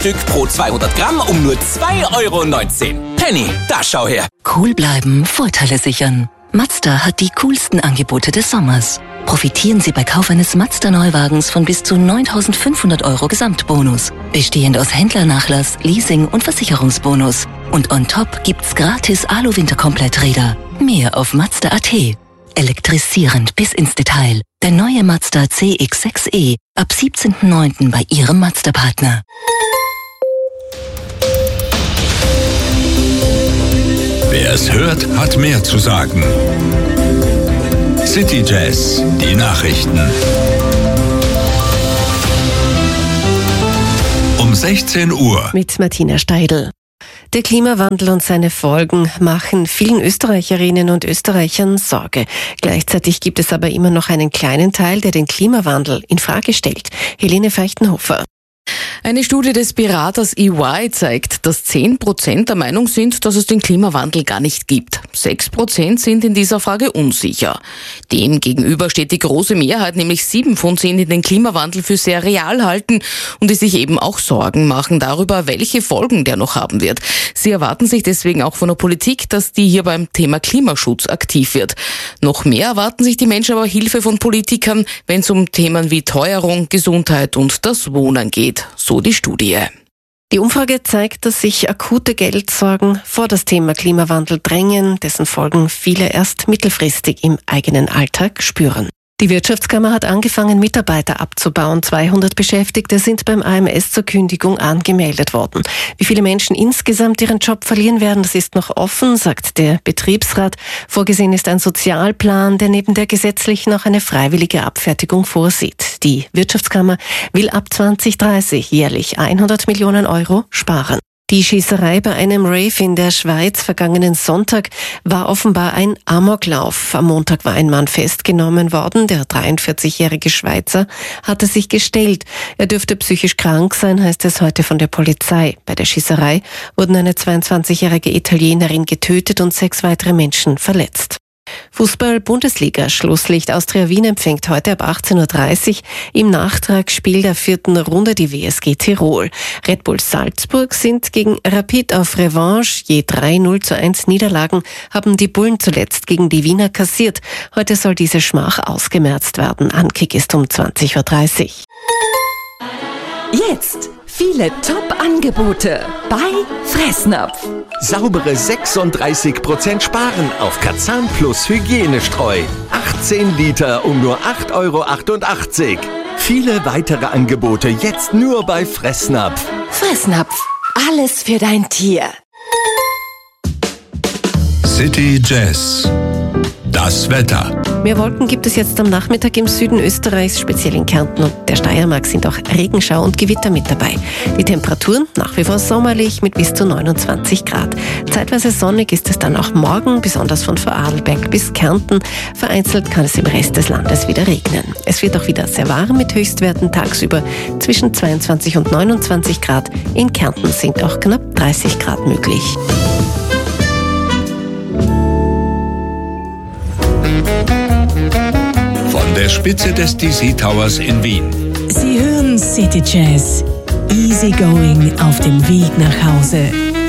Stück pro 200 Gramm um nur 2,19 €. Penny, da schau her. Cool bleiben, Vorteile sichern. Mazda hat die coolsten Angebote des Sommers. Profitieren Sie bei Kauf eines Mazda-Neuwagens von bis zu 9.500 € Gesamtbonus. Bestehend aus Händlernachlass, Leasing und Versicherungsbonus. Und on top gibt's gratis Alu-Winterkompletträder. Mehr auf Mazda.at. Elektrisierend bis ins Detail. Der neue Mazda CX-6e ab 17.09. bei Ihrem Mazda-Partner. Wer es hört, hat mehr zu sagen. City Jazz, die Nachrichten. Um 16 Uhr. Mit Martina Steidl. Der Klimawandel und seine Folgen machen vielen Österreicherinnen und Österreichern Sorge. Gleichzeitig gibt es aber immer noch einen kleinen Teil, der den Klimawandel in Frage stellt. Helene Feuchtenhofer. Eine Studie des Beraters EY zeigt, dass 10% der Meinung sind, dass es den Klimawandel gar nicht gibt. 6% sind in dieser Frage unsicher. Dem gegenüber steht die große Mehrheit, nämlich 7 von 10, die den Klimawandel für sehr real halten und die sich eben auch Sorgen machen darüber, welche Folgen der noch haben wird. Sie erwarten sich deswegen auch von der Politik, dass die hier beim Thema Klimaschutz aktiv wird. Noch mehr erwarten sich die Menschen aber Hilfe von Politikern, wenn es um Themen wie Teuerung, Gesundheit und das Wohnen geht. So die Studie. Die Umfrage zeigt, dass sich akute Geldsorgen vor das Thema Klimawandel drängen, dessen Folgen viele erst mittelfristig im eigenen Alltag spüren. Die Wirtschaftskammer hat angefangen, Mitarbeiter abzubauen. 200 Beschäftigte sind beim AMS zur Kündigung angemeldet worden. Wie viele Menschen insgesamt ihren Job verlieren werden, das ist noch offen, sagt der Betriebsrat. Vorgesehen ist ein Sozialplan, der neben der gesetzlichen auch eine freiwillige Abfertigung vorsieht. Die Wirtschaftskammer will ab 2030 jährlich 100 Millionen € sparen. Die Schießerei bei einem Rave in der Schweiz vergangenen Sonntag war offenbar ein Amoklauf. Am Montag war ein Mann festgenommen worden. Der 43-jährige Schweizer hatte sich gestellt. Er dürfte psychisch krank sein, heißt es heute von der Polizei. Bei der Schießerei wurden eine 22-jährige Italienerin getötet und 6 weitere Menschen verletzt. Fußball-Bundesliga. Schlusslicht Austria Wien empfängt heute ab 18.30 Uhr im Nachtragsspiel der 4. Runde die WSG Tirol. Red Bull Salzburg sind gegen Rapid auf Revanche. Je 3-0-1 Niederlagen haben die Bullen zuletzt gegen die Wiener kassiert. Heute soll diese Schmach ausgemerzt werden. Ankick ist um 20.30 Uhr. Jetzt viele Top-Angebote bei Fressnapf. Saubere 36% sparen auf Kazan Plus Hygienestreu. 18 Liter um nur 8,88 €. Viele weitere Angebote jetzt nur bei Fressnapf. Fressnapf, alles für dein Tier. City Jazz, das Wetter. Mehr Wolken gibt es jetzt am Nachmittag im Süden Österreichs, speziell in Kärnten und der Steiermark sind auch Regenschau und Gewitter mit dabei. Die Temperaturen nach wie vor sommerlich mit bis zu 29 Grad. Zeitweise sonnig ist es dann auch morgen, besonders von Vorarlberg bis Kärnten. Vereinzelt kann es im Rest des Landes wieder regnen. Es wird auch wieder sehr warm mit Höchstwerten tagsüber zwischen 22 und 29 Grad. In Kärnten sind auch knapp 30 Grad möglich. Von der Spitze des DC Towers in Wien. Sie hören City Jazz. Easy going auf dem Weg nach Hause.